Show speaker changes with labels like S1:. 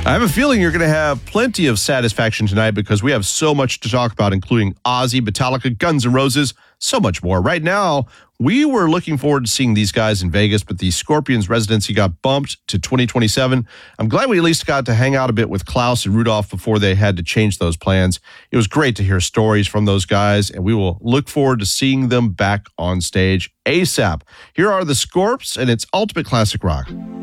S1: I have a feeling you're going to have plenty of satisfaction tonight because we have so much to talk about, including Ozzy, Metallica, Guns N' Roses, so much more. Right now, we were looking forward to seeing these guys in Vegas, but the Scorpions residency got bumped to 2027. I'm glad we at least got to hang out a bit with Klaus and Rudolph before they had to change those plans. It was great to hear stories from those guys, and we will look forward to seeing them back on stage ASAP. Here are the Scorps, and it's Ultimate Classic Rock.